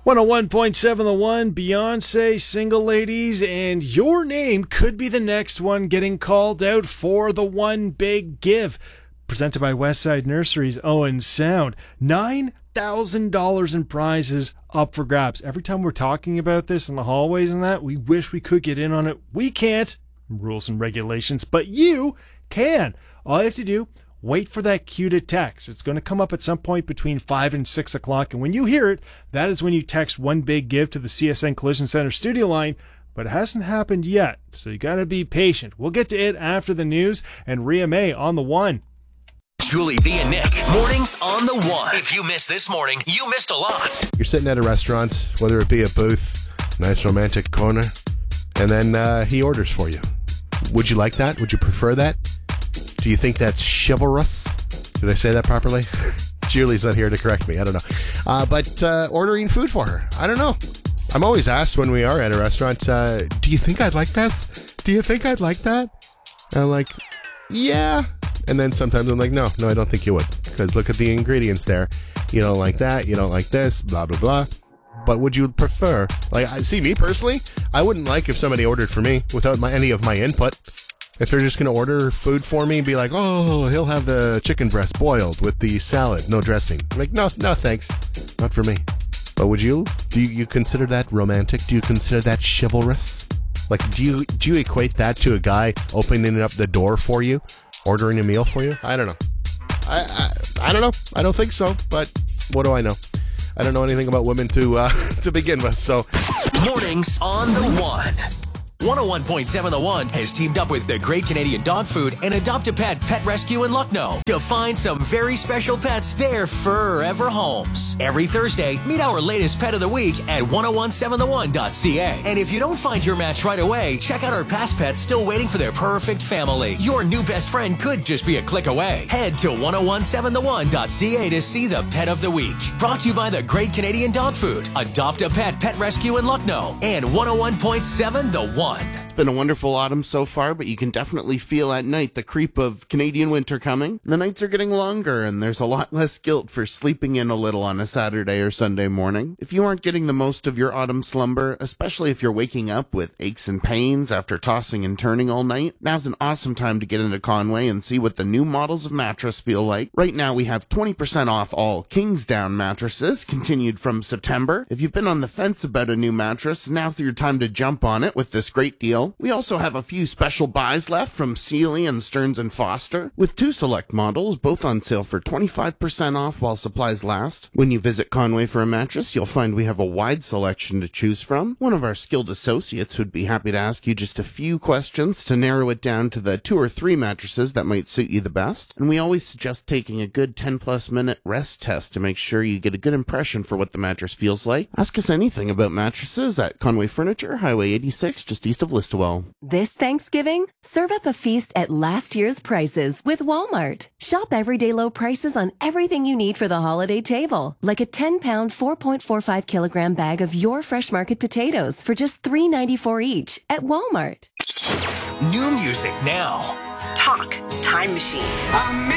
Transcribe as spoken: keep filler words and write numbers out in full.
one oh one point seven The One, Beyonce, Single Ladies, and your name could be the next one getting called out for the One Big Give. Presented by Westside Nursery's Owen Sound. nine thousand dollars in prizes up for grabs. Every time we're talking about this in the hallways and that, we wish we could get in on it. We can't. Rules and regulations, but you can. All you have to do, wait for that cue to text. It's going to come up at some point between five and six o'clock. And when you hear it, that is when you text One Big Give to the C S N Collision Center studio line. But it hasn't happened yet, so you got to be patient. We'll get to it after the news and Rhea May on the One. Julie B and Nick, mornings on the One. If you missed this morning, you missed a lot. You're sitting at a restaurant, whether it be a booth, nice romantic corner, and then uh, he orders for you. Would you like that? Would you prefer that? Do you think that's chivalrous? Did I say that properly? Julie's not here to correct me. I don't know. Uh, but uh, ordering food for her. I don't know. I'm always asked when we are at a restaurant, uh, do you think I'd like this? Do you think I'd like that? And I'm like, yeah. And then sometimes I'm like, no, no, I don't think you would. Because look at the ingredients there. You don't like that. You don't like this. Blah, blah, blah. But would you prefer? Like, I see me personally, I wouldn't like if somebody ordered for me without my, any of my input. If they're just going to order food for me, be like, oh, he'll have the chicken breast boiled with the salad, no dressing. I'm like, no, no, thanks. Not for me. But would you? Do you, you consider that romantic? Do you consider that chivalrous? Like, do you do you equate that to a guy opening up the door for you, ordering a meal for you? I don't know. I I, I don't know. I don't think so. But what do I know? I don't know anything about women to uh, to begin with. So, mornings on the One. one oh one point seven The One has teamed up with the Great Canadian Dog Food and Adopt-A-Pet Pet Rescue in Lucknow to find some very special pets their forever homes. Every Thursday, meet our latest pet of the week at ten seventeen the one dot c a. And if you don't find your match right away, check out our past pets still waiting for their perfect family. Your new best friend could just be a click away. Head to ten seventeen the one dot c a to see the pet of the week. Brought to you by the Great Canadian Dog Food, Adopt-A-Pet Pet Rescue in Lucknow, and one oh one point seven The One. It's been a wonderful autumn so far, but you can definitely feel at night the creep of Canadian winter coming. The nights are getting longer, and there's a lot less guilt for sleeping in a little on a Saturday or Sunday morning. If you aren't getting the most of your autumn slumber, especially if you're waking up with aches and pains after tossing and turning all night, now's an awesome time to get into Conway and see what the new models of mattress feel like. Right now, we have twenty percent off all Kingsdown mattresses, continued from September. If you've been on the fence about a new mattress, now's your time to jump on it with this great deal. We also have a few special buys left from Sealy and Stearns and Foster, with two select models, both on sale for twenty-five percent off while supplies last. When you visit Conway for a mattress, you'll find we have a wide selection to choose from. One of our skilled associates would be happy to ask you just a few questions to narrow it down to the two or three mattresses that might suit you the best. And we always suggest taking a good ten plus minute rest test to make sure you get a good impression for what the mattress feels like. Ask us anything about mattresses at Conway Furniture, Highway eighty-six, just east of Listowel. This Thanksgiving, serve up a feast at last year's prices with Walmart. Shop everyday low prices on everything you need for the holiday table, like a ten pound, four point four five kilogram bag of your Fresh Market potatoes for just three ninety-four each at Walmart. New music now. Talk Time Machine.